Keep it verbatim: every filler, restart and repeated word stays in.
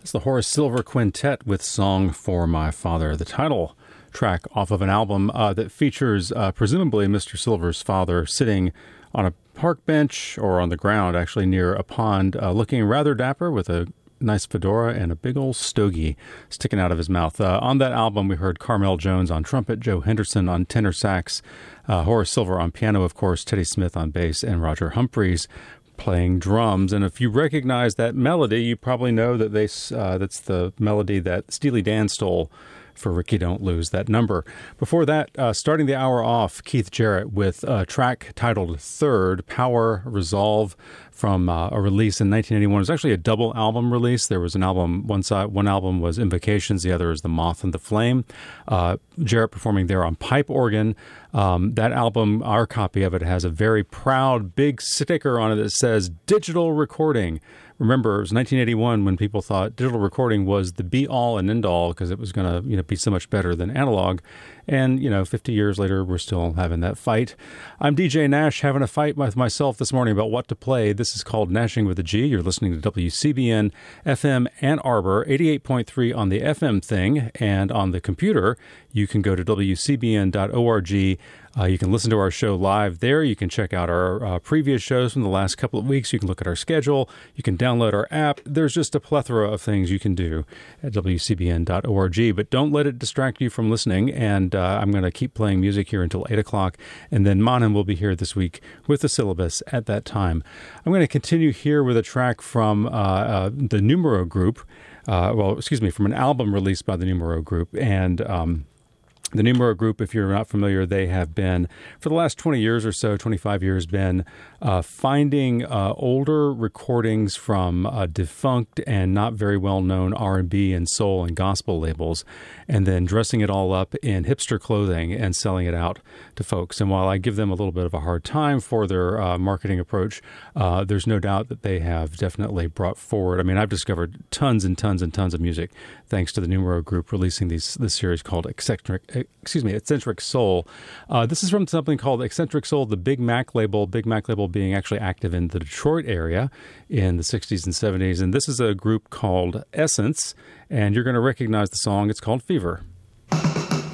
It's the Horace Silver Quintet with Song for My Father, the title track off of an album uh, that features uh, presumably Mister Silver's father sitting on a park bench or on the ground, actually near a pond, uh, looking rather dapper with a nice fedora and a big old stogie sticking out of his mouth. Uh, on that album, we heard Carmel Jones on trumpet, Joe Henderson on tenor sax, uh, Horace Silver on piano, of course, Teddy Smith on bass, and Roger Humphreys playing drums. And if you recognize that melody, you probably know that they uh, that's the melody that Steely Dan stole for Ricky Don't Lose That Number. Before that, uh, starting the hour off, Keith Jarrett with a track titled Third, Power Resolve, from uh, a release in nineteen eighty-one. It was actually a double album release. There was an album, one side, one album was Invocations, the other is The Moth and the Flame. Uh, Jarrett performing there on pipe organ. Um, that album, our copy of it, has a very proud big sticker on it that says digital recording. Remember, it was nineteen eighty-one when people thought digital recording was the be-all and end-all because it was going to, you know, be so much better than analog. And, you know, fifty years later, we're still having that fight. I'm D J Nash having a fight with myself this morning about what to play. This is called Nashing with a G. You're listening to W C B N F M Ann Arbor, eighty-eight point three on the F M thing. And on the computer, you can go to W C B N dot org. Uh, you can listen to our show live there. You can check out our uh, previous shows from the last couple of weeks. You can look at our schedule. You can download our app. There's just a plethora of things you can do at W C B N dot org. But don't let it distract you from listening. And uh, I'm going to keep playing music here until eight o'clock. And then Manan will be here this week with the syllabus at that time. I'm going to continue here with a track from uh, uh, the Numero Group. Uh, well, excuse me, from an album released by the Numero Group. And Um, The Numero Group, if you're not familiar, they have been, for the last twenty years or so, twenty-five years, been uh, finding uh, older recordings from uh, defunct and not very well-known R and B and soul and gospel labels, and then dressing it all up in hipster clothing and selling it out to folks. And while I give them a little bit of a hard time for their uh, marketing approach, uh, there's no doubt that they have definitely brought forward. I mean, I've discovered tons and tons and tons of music thanks to the Numero Group releasing these this series called Eccentric, excuse me, Eccentric Soul. Uh, this is from something called Eccentric Soul, the Big Mac label, Big Mac label being actually active in the Detroit area in the sixties and seventies. And this is a group called Essence, and you're going to recognize the song. It's called Fever.